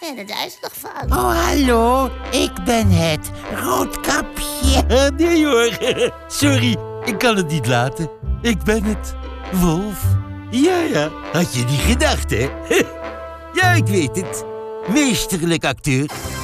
En daar is het nog van. Oh, hallo. Ik ben het. Roodkapje. Nee hoor, sorry, ik kan het niet laten. Ik ben het, Wolf. Ja, had je niet gedacht, hè? Ja, ik weet het. Meesterlijk acteur.